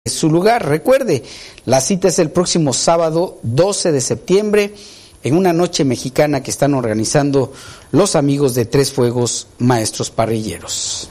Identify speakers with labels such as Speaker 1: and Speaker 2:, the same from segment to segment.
Speaker 1: su lugar. Recuerde, la cita es el próximo sábado 12 de septiembre en una noche mexicana que están organizando los amigos de Tres Fuegos Maestros Parrilleros.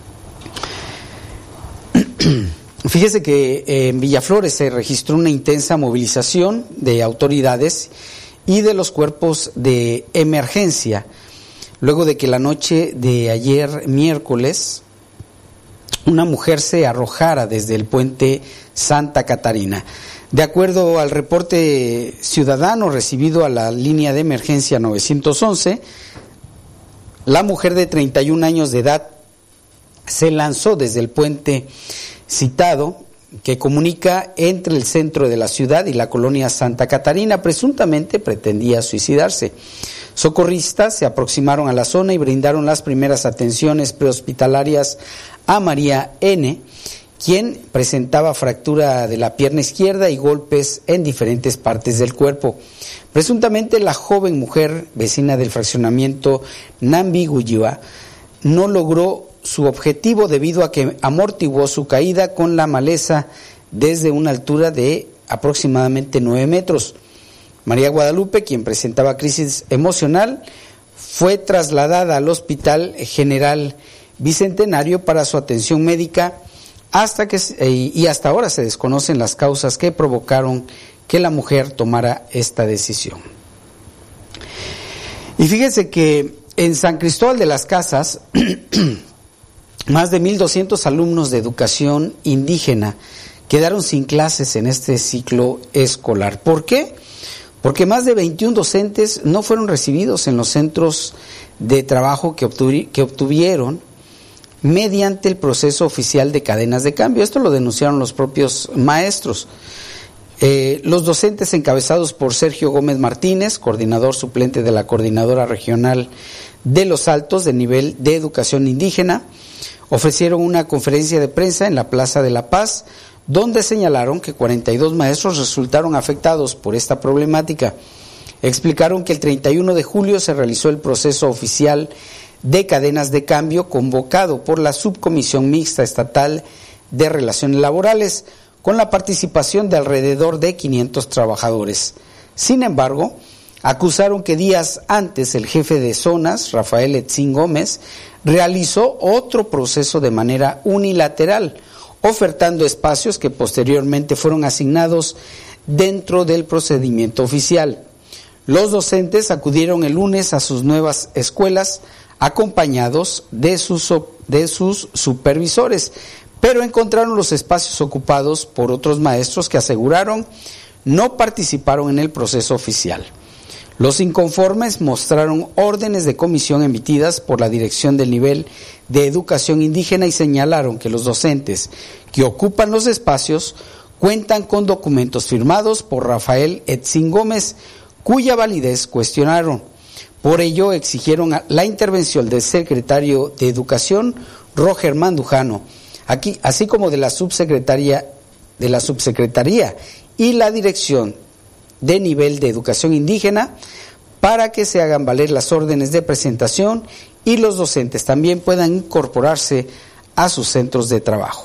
Speaker 1: Fíjese que en Villaflores se registró una intensa movilización de autoridades y de los cuerpos de emergencia luego de que la noche de ayer miércoles una mujer se arrojara desde el puente Santa Catarina. De acuerdo al reporte ciudadano recibido a la línea de emergencia 911, la mujer de 31 años de edad se lanzó desde el puente citado que comunica entre el centro de la ciudad y la colonia Santa Catarina. Presuntamente pretendía suicidarse. Socorristas se aproximaron a la zona y brindaron las primeras atenciones prehospitalarias a María N., quien presentaba fractura de la pierna izquierda y golpes en diferentes partes del cuerpo. Presuntamente la joven mujer, vecina del fraccionamiento Nambiguyua, no logró su objetivo debido a que amortiguó su caída con la maleza desde una altura de aproximadamente 9 metros. María Guadalupe, quien presentaba crisis emocional, fue trasladada al Hospital General Bicentenario para su atención médica hasta ahora se desconocen las causas que provocaron que la mujer tomara esta decisión. Y fíjese que en San Cristóbal de las Casas más de 1,200 alumnos de educación indígena quedaron sin clases en este ciclo escolar. ¿Por qué? Porque más de 21 docentes no fueron recibidos en los centros de trabajo que obtuvieron mediante el proceso oficial de cadenas de cambio. Esto lo denunciaron los propios maestros. Los docentes encabezados por Sergio Gómez Martínez, coordinador suplente de la Coordinadora Regional de los Altos de nivel de educación indígena, ofrecieron una conferencia de prensa en la Plaza de la Paz, donde señalaron que 42 maestros resultaron afectados por esta problemática. Explicaron que el 31 de julio se realizó el proceso oficial de cadenas de cambio convocado por la Subcomisión Mixta Estatal de Relaciones Laborales, con la participación de alrededor de 500 trabajadores. Sin embargo, acusaron que días antes el jefe de zonas, Rafael Etzín Gómez, realizó otro proceso de manera unilateral, ofertando espacios que posteriormente fueron asignados dentro del procedimiento oficial. Los docentes acudieron el lunes a sus nuevas escuelas acompañados de sus supervisores, pero encontraron los espacios ocupados por otros maestros que aseguraron no participaron en el proceso oficial. Los inconformes mostraron órdenes de comisión emitidas por la Dirección del Nivel de Educación Indígena y señalaron que los docentes que ocupan los espacios cuentan con documentos firmados por Rafael Etzín Gómez, cuya validez cuestionaron. Por ello exigieron la intervención del secretario de Educación, Roger Mandujano, así como de la subsecretaría y la Dirección de Nivel de Educación Indígena, para que se hagan valer las órdenes de presentación y los docentes también puedan incorporarse a sus centros de trabajo.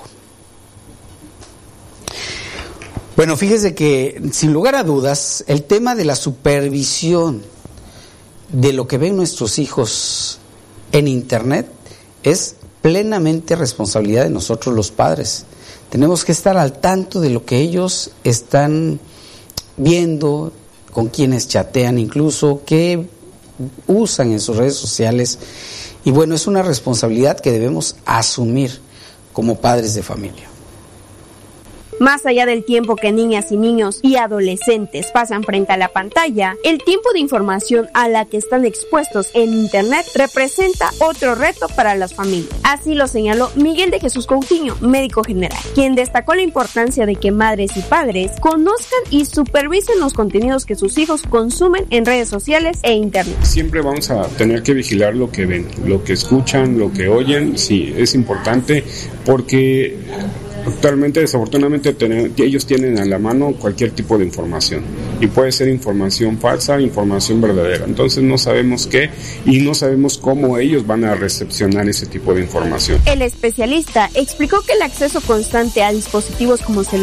Speaker 1: Bueno, fíjese que sin lugar a dudas el tema de la supervisión de lo que ven nuestros hijos en Internet es plenamente responsabilidad de nosotros los padres. Tenemos que estar al tanto de lo que ellos están viendo, con quienes chatean incluso, qué usan en sus redes sociales. Y bueno, es una responsabilidad que debemos asumir como padres de familia.
Speaker 2: Más allá del tiempo que niñas y niños y adolescentes pasan frente a la pantalla, el tiempo de información a la que están expuestos en Internet representa otro reto para las familias. Así lo señaló Miguel de Jesús Coutinho, médico general, quien destacó la importancia de que madres y padres conozcan y supervisen los contenidos que sus hijos consumen en redes sociales e Internet.
Speaker 3: Siempre vamos a tener que vigilar lo que ven, lo que escuchan, lo que oyen. Sí, es importante porque Actualmente, desafortunadamente, ellos tienen a la mano cualquier tipo de información y puede ser información falsa, información verdadera. Entonces no sabemos qué y no sabemos cómo ellos van a recepcionar ese tipo de información.
Speaker 2: El especialista explicó que el acceso constante a dispositivos como